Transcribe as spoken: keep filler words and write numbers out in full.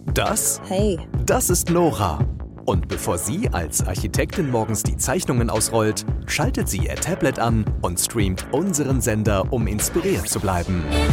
Das? Hey. Das ist Nora. Und bevor sie als Architektin morgens die Zeichnungen ausrollt, schaltet sie ihr Tablet an und streamt unseren Sender, um inspiriert zu bleiben.